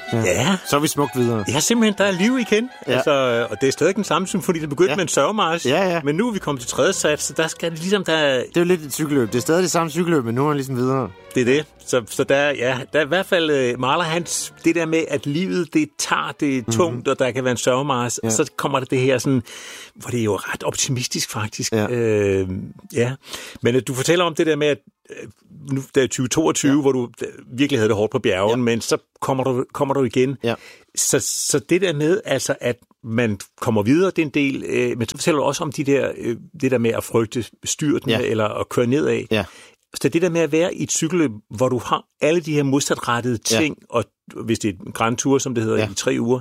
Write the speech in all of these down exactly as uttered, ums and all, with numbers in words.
Ja. ja. Så er vi smukt videre. Ja, simpelthen, der er liv igen. Ja. Altså, og det er stadig den samme symfoni, der begyndte ja. med en sørgemarch. Ja, ja. Men nu er vi kommet til tredje sats, så der skal det ligesom... Der... Det er jo lidt et cykelløb. Det er stadig det samme cykelløb, men nu er han ligesom videre. Det er det. Så, så der, ja, der er i hvert fald uh, Mahler, hans, det der med, at livet, det tager, det er tungt, mm-hmm. og der kan være en sørgemarch, ja. så kommer der det her sådan, hvor det er jo ret optimistisk faktisk. Ja. Øh, ja. Men uh, du fortæller om det der med, at uh, nu der er tyve toogtyve, ja. hvor du uh, virkelig havde det hårdt på bjergen, ja. men så kommer du, kommer du igen. Ja. Så, så det der med, altså, at man kommer videre, det er en del, øh, men så fortæller du også om de der, øh, det der med at frygte styrten, ja. eller at køre nedad. Ja. Så det der med at være i et cykelløb, hvor du har alle de her modsatrettede ting, ja. og hvis det er en Grand Tour, som det hedder, ja. i tre uger,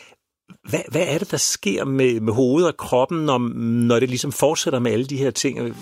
hvad, hvad er det, der sker med, med hovedet og kroppen, når, når det ligesom fortsætter med alle de her ting?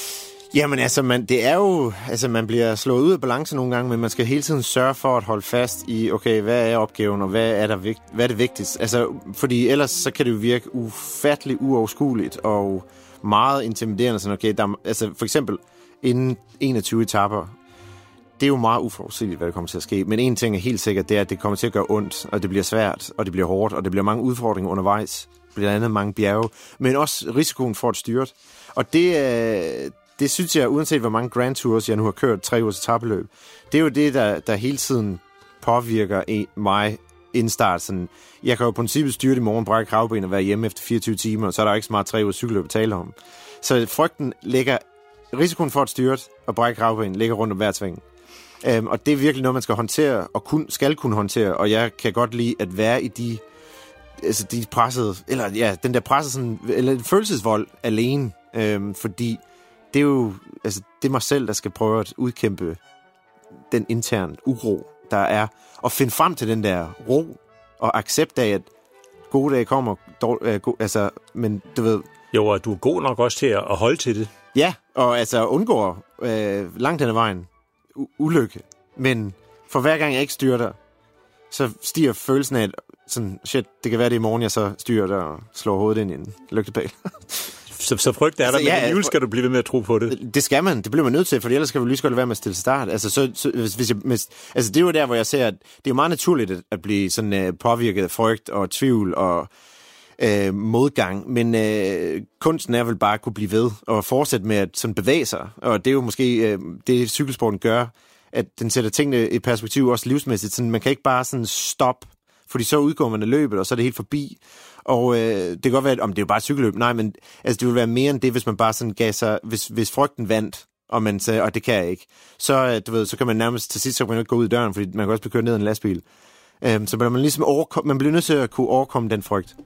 Jamen altså, man, det er jo, altså man bliver slået ud af balance nogle gange, men man skal hele tiden sørge for at holde fast i, okay, hvad er opgaven, og hvad er, der vigt, hvad er det vigtigste? Altså, fordi ellers så kan det jo virke ufattelig uoverskueligt og meget intimiderende. Sådan, okay, der, altså for eksempel inden enogtyve etaper, det er jo meget uforudsigeligt, hvad der kommer til at ske. Men en ting er helt sikkert, det er, at det kommer til at gøre ondt, og det bliver svært, og det bliver hårdt, og det bliver mange udfordringer undervejs. Blandt andet mange bjerge, men også risikoen for et styrt. Og det er... Det synes jeg, uanset hvor mange Grand Tours jeg nu har kørt, tre ugers etapeløb, det er jo det, der, der hele tiden påvirker mig inden start. Sådan, jeg kan jo i princippet styre i morgen, brække kravben og være hjemme efter fireogtyve timer, og så er der ikke så meget tre ugers cykelløb at tale om. Så frygten ligger, risikoen for et styrt og brække kravben ligger rundt om hver sving. Um, og det er virkelig noget, man skal håndtere, og kun, skal kunne håndtere, og jeg kan godt lide at være i de, altså de pressede, eller ja, den der pressede sådan, eller følelsesvold alene, um, fordi det er jo altså, det er mig selv, der skal prøve at udkæmpe den interne uro, der er, og finde frem til den der ro, og accept af, at gode dage kommer, dårlig, øh, go, altså, men du ved... Jo, og du er god nok også til at holde til det. Ja, og altså undgår øh, langt hen ad vejen u- ulykke, men for hver gang jeg ikke styrter, så stiger følelsen af, at sådan, shit, det kan være det i morgen, jeg så styrter og slår hovedet ind i en lygtepæl. Så, så frygt er der, altså, men ja, alligevel skal du blive ved med at tro på det. Det skal man, det bliver man nødt til, for ellers skal vi lige så godt være med at stille start. Altså, så, så, hvis jeg, hvis, altså det er jo der, hvor jeg ser, at det er jo meget naturligt at, at blive sådan uh, påvirket af frygt og tvivl og uh, modgang, men uh, kunsten er vel bare at kunne blive ved og fortsætte med at sådan bevæge sig, og det er jo måske uh, det, cykelsporten gør, at den sætter tingene i perspektiv også livsmæssigt. Sådan, man kan ikke bare sådan stoppe, fordi så udgår man af løbet, og så er det helt forbi. Og øh, det kan godt være, om det er jo bare et cykelløb. Nej, men altså, det ville være mere end det, hvis man bare sådan gav sig, hvis, hvis frygten vandt, og man sagde, og det kan jeg ikke, så, du ved, så kan man nærmest til sidst, så kan man ikke gå ud i døren, fordi man kan også blive kørt ned i en lastbil. Øhm, så man, ligesom overkom, man bliver nødt til at kunne overkomme den frygt.